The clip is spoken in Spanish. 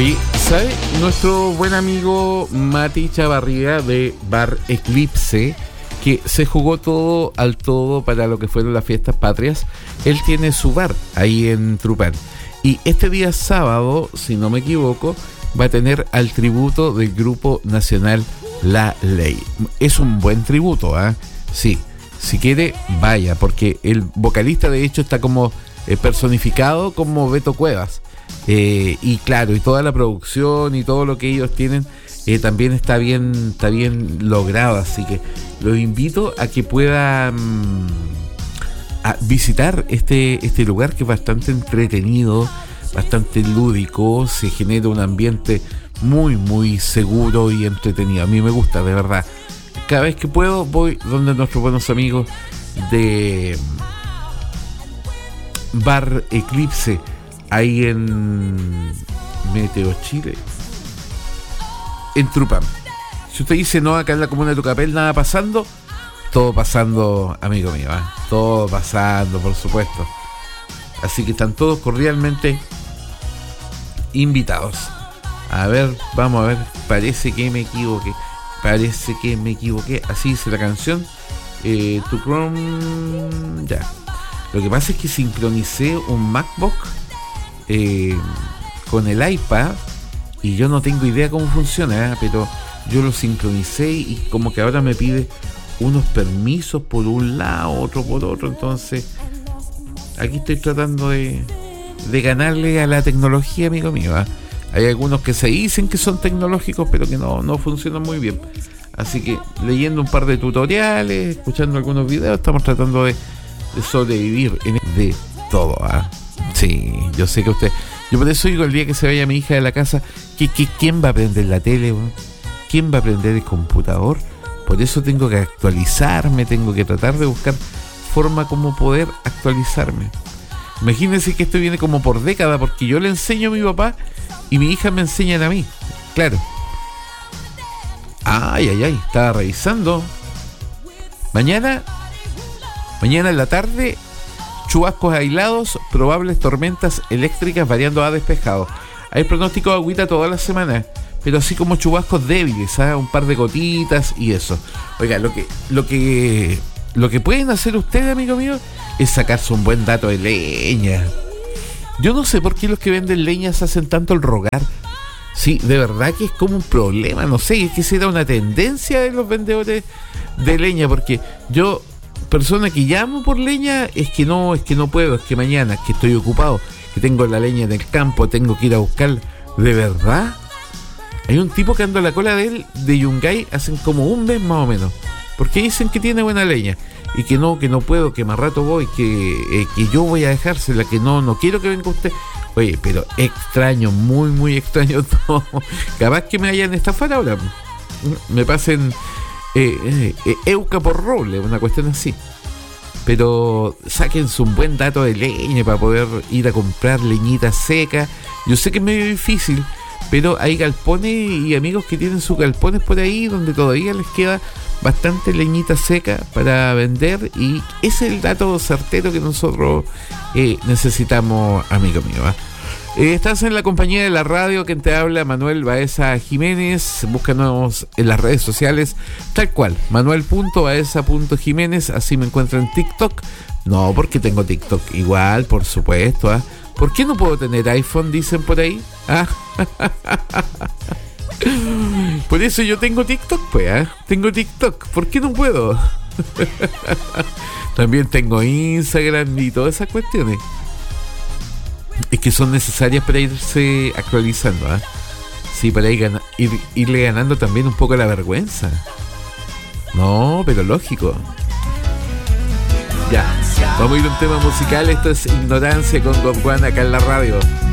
Oye, ¿sabe? Nuestro buen amigo Mati Chavarría de Bar Eclipse, que se jugó todo al todo para lo que fueron las fiestas patrias, él tiene su bar ahí en Trupán. Y este día sábado, si no me equivoco, va a tener al tributo del grupo nacional La Ley. Es un buen tributo, ¿ah? Sí, si quiere, vaya, porque el vocalista de hecho está como personificado como Beto Cuevas. Y claro, y toda la producción y todo lo que ellos tienen también está bien logrado, así que los invito a que puedan a visitar este lugar, que es bastante entretenido, bastante lúdico, se genera un ambiente muy muy seguro y entretenido. A mí me gusta, de verdad. Cada vez que puedo voy donde nuestros buenos amigos de Bar Eclipse, ahí en Meteo Chile, en Trupán. Si usted dice no, acá en la comuna de Tucapel nada pasando, todo pasando, amigo mío, ¿eh? Todo pasando, por supuesto. Así que están todos cordialmente invitados. A ver, vamos a ver, parece que me equivoqué. Así dice la canción. Tu Chrome, ya. Lo que pasa es que sincronicé un MacBook con el iPad y yo no tengo idea cómo funciona, pero yo lo sincronicé y como que ahora me pide unos permisos por un lado, otro por otro. Entonces aquí estoy tratando de ganarle a la tecnología, amigo mío, ¿eh? Hay algunos que se dicen que son tecnológicos pero que no funcionan muy bien, así que leyendo un par de tutoriales, escuchando algunos videos, estamos tratando de sobrevivir de todo, ¿eh? Sí, yo sé que usted... Yo por eso digo, el día que se vaya mi hija de la casa, ¿quién va a prender la tele? ¿Quién va a prender el computador? Por eso tengo que actualizarme, tengo que tratar de buscar forma como poder actualizarme. Imagínense que esto viene como por década, porque yo le enseño a mi papá y mi hija me enseñan a mí. Claro. Ay, estaba revisando. Mañana en la tarde, chubascos aislados, probables tormentas eléctricas variando a despejado. Hay pronóstico de agüita toda la semana, pero así como chubascos débiles, ¿eh? Un par de gotitas y eso. Oiga, lo que pueden hacer ustedes, amigo mío, es sacarse un buen dato de leña. Yo no sé por qué los que venden leña se hacen tanto el rogar. Sí, de verdad que es como un problema, no sé, es que será una tendencia de los vendedores de leña, porque yo, persona que llamo por leña, es que no puedo, es que mañana, es que estoy ocupado, que tengo la leña en el campo, tengo que ir a buscar. ¿De verdad? Hay un tipo que anda a la cola de él, de Yungay, hacen como un mes más o menos, porque dicen que tiene buena leña, y que no puedo, que más rato voy, que yo voy a dejársela, que no quiero que venga usted. Oye, pero extraño, muy muy extraño todo. Capaz que me hayan estafado ahora, me pasen euca por roble, una cuestión así. Pero sáquense un buen dato de leña para poder ir a comprar leñita seca. Yo sé que es medio difícil, pero hay galpones y amigos que tienen sus galpones por ahí donde todavía les queda bastante leñita seca para vender, y ese es el dato certero que nosotros necesitamos, amigo mío, ¿eh? Estás en la compañía de la radio, quien te habla, Manuel Baeza Jiménez. Búscanos en las redes sociales, tal cual, manuel.baeza.jiménez. Así me encuentro en TikTok. No, porque tengo TikTok igual, por supuesto, ¿eh? ¿Por qué no puedo tener iPhone? Dicen por ahí. ¿Ah? Por eso yo tengo TikTok, pues, ¿eh? Tengo TikTok. ¿Por qué no puedo? También tengo Instagram y todas esas cuestiones. Es que son necesarias para irse actualizando, ¿eh? Sí, para irle ganando también un poco la vergüenza. No, pero lógico. Ya, vamos a ir a un tema musical. Esto es Ignorancia con God One acá en la radio.